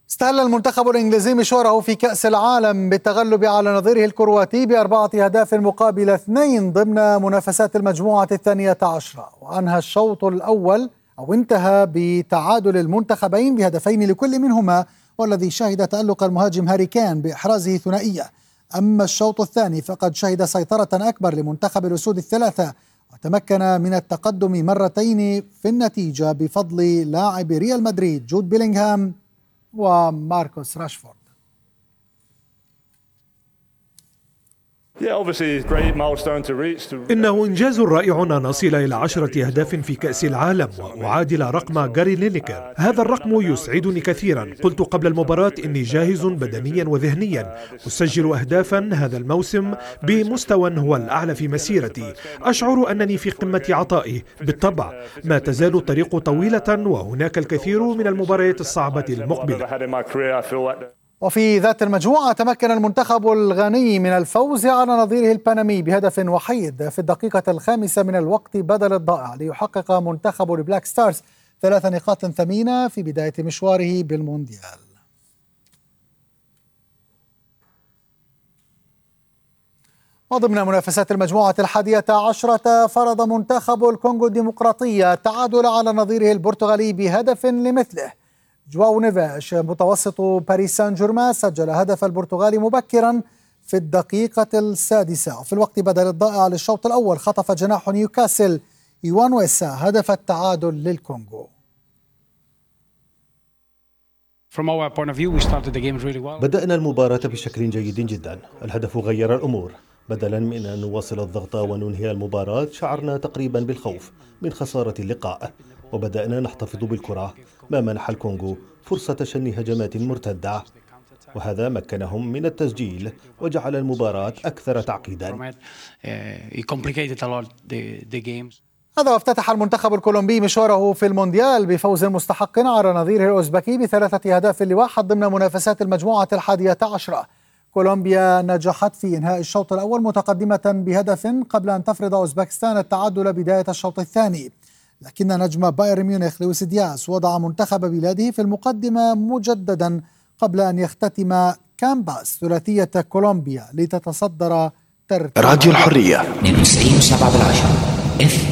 استهل المنتخب الإنجليزي مشواره في كأس العالم بالتغلب على نظيره الكرواتي ب4 أهداف مقابل 2 ضمن منافسات المجموعة 12، وأنهى الشوط الأول أو انتهى بتعادل المنتخبين ب2 لكل منهما، والذي شهد تألق المهاجم هاري كين بإحرازه ثنائية. أما الشوط الثاني فقد شهد سيطرة أكبر لمنتخب الأسود الثلاثة، وتمكن من التقدم مرتين في النتيجة بفضل لاعب ريال مدريد جود بيلينغهام وماركوس راشفورد. إنه إنجاز رائع أن نصل إلى 10 أهداف في كأس العالم وأعادل رقم غاري لينيكر. هذا الرقم يسعدني كثيرا. قلت قبل المباراة إني جاهز بدنيا وذهنيا، أسجل أهدافا هذا الموسم بمستوى هو الأعلى في مسيرتي. أشعر أنني في قمة عطائي. بالطبع ما تزال الطريق طويلة وهناك الكثير من المباريات الصعبة المقبلة. وفي ذات المجموعة تمكن المنتخب الغاني من الفوز على نظيره البنمي بهدف وحيد في الدقيقة 5 من الوقت بدل الضائع، ليحقق منتخب البلاك ستارز 3 نقاط ثمينة في بداية مشواره بالمونديال. وضمن منافسات المجموعة 11 فرض منتخب الكونغو الديمقراطية التعادل على نظيره البرتغالي بهدف لمثله. جواو نيفيش متوسط باريس سان جيرمان سجل هدف البرتغال مبكرا في الدقيقة 6، وفي الوقت بدل الضائع للشوط الأول خطف جناح نيوكاسل إيوان ويسا هدف التعادل للكونغو. بدأنا المباراة بشكل جيد جدا. الهدف غير الأمور. بدلا من أن نواصل الضغط وننهي المباراة شعرنا تقريبا بالخوف من خسارة اللقاء، وبدأنا نحتفظ بالكرة، ما منح الكونغو فرصة شن هجمات مرتدة، وهذا مكنهم من التسجيل وجعل المباراة أكثر تعقيدا. هذا وافتتح المنتخب الكولومبي مشواره في المونديال بفوز مستحق على نظيره الأوزبكي ب3 أهداف لواحد ضمن منافسات المجموعة 11. كولومبيا نجحت في إنهاء الشوط الأول متقدمة بهدف قبل أن تفرض أوزبكستان التعادل بداية الشوط الثاني، لكن نجم بايرن ميونخ لويس دياس وضع منتخب بلاده في المقدمة مجددا قبل أن يختتم كامباس ثلاثية كولومبيا لتتصدر ترتيب راديو الحرية 92.7 FM.